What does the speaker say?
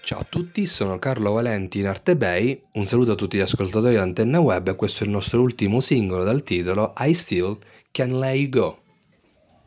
Ciao a tutti, sono Carlo Valenti in Arte Bay, un saluto a tutti gli ascoltatori di Antenna Web e questo è il nostro ultimo singolo dal titolo I Still Can Let You Go.